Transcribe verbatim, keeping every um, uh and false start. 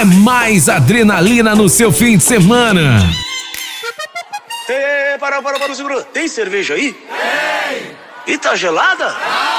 é mais adrenalina no seu fim de semana. Ei, para, para, para, segura. Tem cerveja aí? Tem. E tá gelada?